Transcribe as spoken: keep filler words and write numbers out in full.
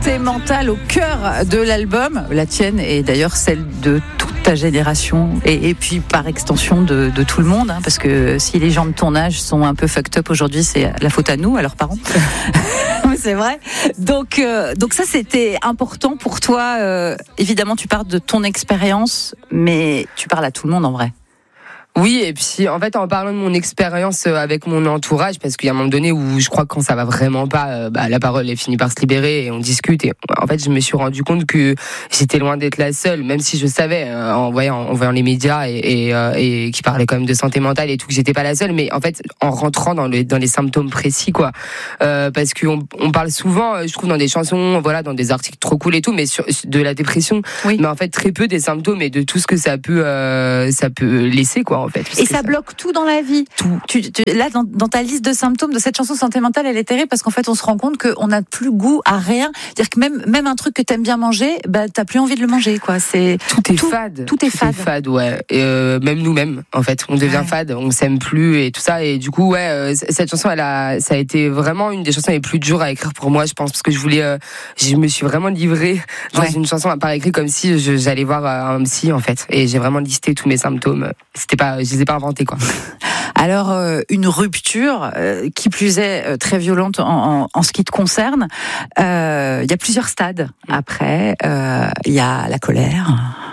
santé mentale au cœur de l'album, la tienne et d'ailleurs celle de toute ta génération et, et puis par extension de, de tout le monde, hein, parce que si les gens de ton âge sont un peu fucked up aujourd'hui, c'est la faute à nous, à leurs parents. C'est vrai. Donc, euh, donc ça, c'était important pour toi. Euh, évidemment, tu parles de ton expérience, mais tu parles à tout le monde en vrai. Oui, et puis en fait en parlant de mon expérience avec mon entourage, parce qu'il y a un moment donné où je crois que quand ça va vraiment pas, euh, bah, la parole elle finit par se libérer et on discute, et en fait je me suis rendu compte que j'étais loin d'être la seule, même si je savais euh, en voyant en voyant les médias et et, euh, et qui parlaient quand même de santé mentale et tout, que j'étais pas la seule, mais en fait en rentrant dans les dans les symptômes précis quoi, euh, parce qu'on on parle souvent, je trouve, dans des chansons, voilà, dans des articles trop cool et tout, mais sur, de la dépression, oui. Mais en fait très peu des symptômes et de tout ce que ça peut euh, ça peut laisser quoi. En fait, et ça, ça bloque tout dans la vie. Tout. Tu, tu, là, dans, dans ta liste de symptômes de cette chanson santé mentale, elle est terrible parce qu'en fait, on se rend compte qu'on n'a plus goût à rien. C'est-à-dire que même, même un truc que t'aimes bien manger, bah, t'as plus envie de le manger, quoi. C'est tout est tout, fade. Tout est fade. Tout est fade, ouais. Et euh, même nous-mêmes, en fait, on devient ouais. fade, on s'aime plus et tout ça. Et du coup, ouais, euh, cette chanson, elle a, ça a été vraiment une des chansons les plus dures à écrire pour moi, je pense, parce que je voulais, euh, je me suis vraiment livrée dans ouais. une chanson par écrit comme si je, j'allais voir un psy, en fait. Et j'ai vraiment listé tous mes symptômes. C'était pas, je les ai pas inventés, quoi. Alors, euh, une rupture, euh, qui plus est euh, très violente en, en, en ce qui te concerne. Il euh, y a plusieurs stades. Après, il euh, y a la colère.